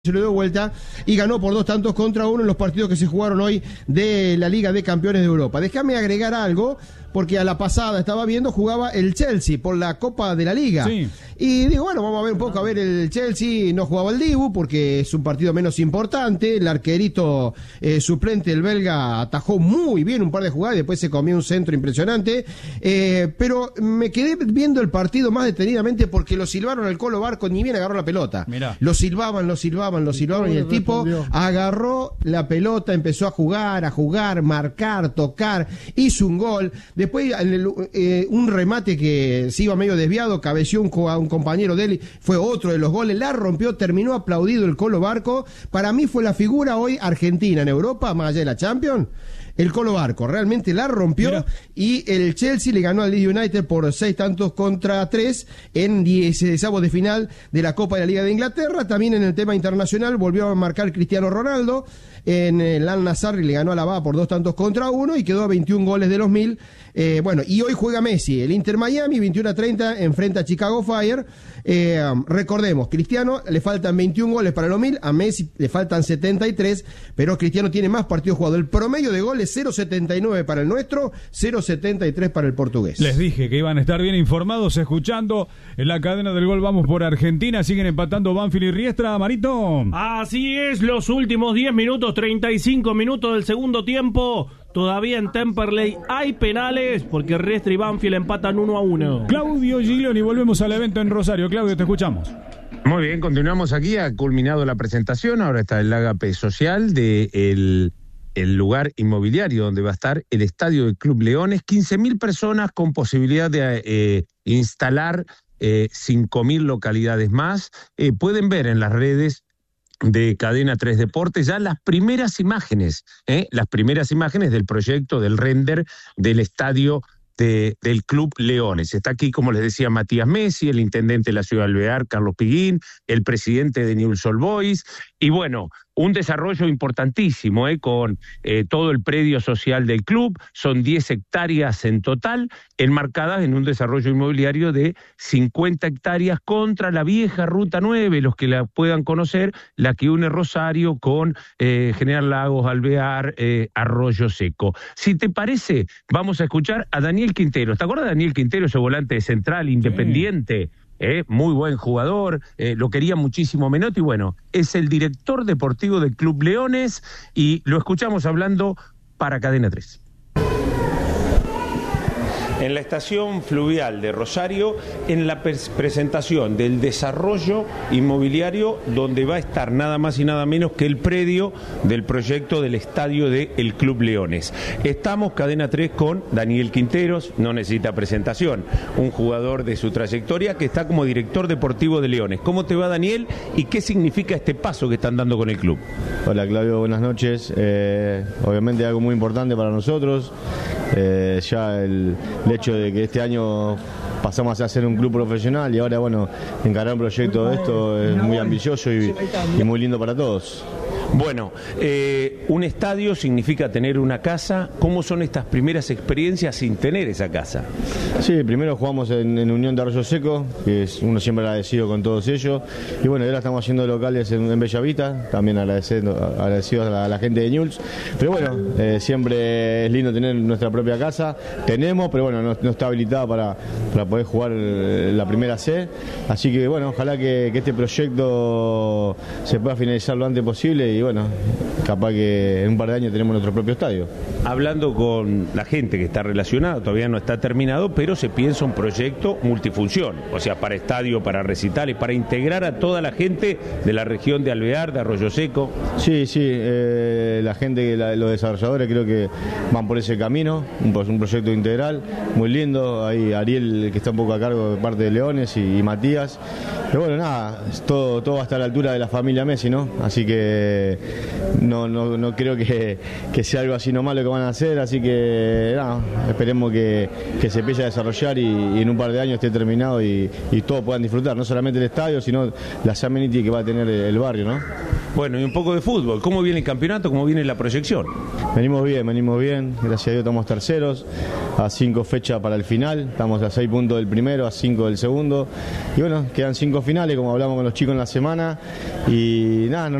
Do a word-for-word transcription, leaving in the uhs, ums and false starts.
Se le dio vuelta y ganó por dos tantos contra uno en los partidos que se jugaron hoy de la Liga de Campeones de Europa. Déjame agregar algo, porque a la pasada estaba viendo, jugaba el Chelsea por la Copa de la Liga. Sí. Y digo, bueno, vamos a ver un poco, a ver el Chelsea, no jugaba el Dibu porque es un partido menos importante. El arquerito eh, suplente, el belga, atajó muy bien un par de jugadas y después se comió un centro impresionante. Eh, pero me quedé viendo el partido más detenidamente porque lo silbaron al Colo Barco, ni bien agarró la pelota. Mirá. Lo silbaban, lo silbaban, lo silbaban y el tipo agarró la pelota, empezó a jugar, a jugar, marcar, tocar, hizo un gol. Después eh, un remate que se iba medio desviado, cabeció un, un compañero de él, fue otro de los goles, la rompió, terminó aplaudido el Colo Barco. Para mí fue la figura hoy argentina en Europa, más allá de la Champions. El Colo Barco realmente la rompió. Mira. Y el Chelsea le ganó al Leeds United por seis tantos contra tres en dieciseisavos de final de la Copa de la Liga de Inglaterra. También en el tema internacional volvió a marcar Cristiano Ronaldo en el Al Nassr y le ganó a la Ba por dos tantos contra uno y quedó a veintiún goles de los mil. Eh, bueno, y hoy juega Messi, el Inter Miami, veintiuno a treinta, enfrenta a Chicago Fire. Eh, recordemos, Cristiano le faltan veintiún goles para los mil, a Messi le faltan setenta y tres, pero Cristiano tiene más partidos jugados. El promedio de goles cero setenta y nueve para el nuestro, cero setenta y tres para el portugués. Les dije que iban a estar bien informados escuchando en la cadena del gol. Vamos por Argentina, siguen empatando Banfield y Riestra, Marito. Así es, los últimos diez minutos, treinta y cinco minutos del segundo tiempo. Todavía en Temperley hay penales porque Riestra y Banfield empatan uno a uno. Claudio Giglioni, volvemos al evento en Rosario. Claudio, te escuchamos. Muy bien, continuamos aquí, ha culminado la presentación, ahora está el ágape social de el, el lugar inmobiliario donde va a estar el estadio del Club Leones, quince mil personas con posibilidad de eh, instalar eh, cinco mil localidades más. Eh, pueden ver en las redes de Cadena tres Deportes ya las primeras imágenes, ¿eh? las primeras imágenes del proyecto, del render del estadio de, del Club Leones. Está aquí, como les decía, Matías Messi, el intendente de la ciudad de Alvear, Carlos Piguín, el presidente de Newell's Old Boys, y bueno, un desarrollo importantísimo, ¿eh? con eh, todo el predio social del club, son diez hectáreas en total, enmarcadas en un desarrollo inmobiliario de cincuenta hectáreas contra la vieja Ruta nueve, los que la puedan conocer, la que une Rosario con eh, General Lagos, Alvear, eh, Arroyo Seco. Si te parece, vamos a escuchar a Daniel Quintero. ¿Te acuerdas de Daniel Quintero, ese volante de Central, Independiente? Sí. Eh, muy buen jugador, eh, lo quería muchísimo Menotti, bueno, es el director deportivo del Club Leones y lo escuchamos hablando para Cadena tres. En la estación fluvial de Rosario, en la presentación del desarrollo inmobiliario donde va a estar nada más y nada menos que el predio del proyecto del estadio del Club Leones. Estamos, Cadena tres, con Daniel Quinteros, no necesita presentación, un jugador de su trayectoria que está como director deportivo de Leones. ¿Cómo te va, Daniel? ¿Y qué significa este paso que están dando con el club? Hola, Claudio, buenas noches. Eh, obviamente algo muy importante para nosotros. Eh, ya el, el hecho de que este año pasamos a ser un club profesional y ahora, bueno, encarar un proyecto de esto es muy ambicioso y, y muy lindo para todos. Bueno, eh, un estadio significa tener una casa. ¿Cómo son estas primeras experiencias sin tener esa casa? Sí, primero jugamos en, en Unión de Arroyo Seco, que es uno siempre agradecido con todos ellos. Y bueno, ahora estamos haciendo locales en, en Bellavita, también agradeciendo, agradecidos a la, a la gente de Newell's. Pero bueno, eh, siempre es lindo tener nuestra propia casa. Tenemos, pero bueno, no, no está habilitada para, para poder jugar la primera C. Así que bueno, ojalá que, que este proyecto se pueda finalizar lo antes posible y bueno, capaz que en un par de años tenemos nuestro propio estadio. Hablando con la gente que está relacionada, todavía no está terminado, pero se piensa un proyecto multifunción, o sea, para estadio, para recitales, para integrar a toda la gente de la región de Alvear, de Arroyo Seco. Sí, sí, eh, la gente, la, los desarrolladores creo que van por ese camino, un, un proyecto integral, muy lindo. Ahí Ariel, que está un poco a cargo de parte de Leones, y, y Matías. Pero bueno, nada, todo, todo va a estar a la altura de la familia Messi, ¿no? Así que no, no, no creo que, que sea algo así nomás lo que van a hacer, así que nada, esperemos que, que se empiece a desarrollar y, y en un par de años esté terminado y, y todos puedan disfrutar, no solamente el estadio, sino las amenities que va a tener el barrio, ¿no? Bueno, y un poco de fútbol. ¿Cómo viene el campeonato? ¿Cómo viene la proyección? Venimos bien, venimos bien. Gracias a Dios estamos terceros, a cinco fechas para el final. Estamos a seis puntos del primero, a cinco del segundo. Y bueno, quedan cinco finales, como hablamos con los chicos en la semana. Y nada, no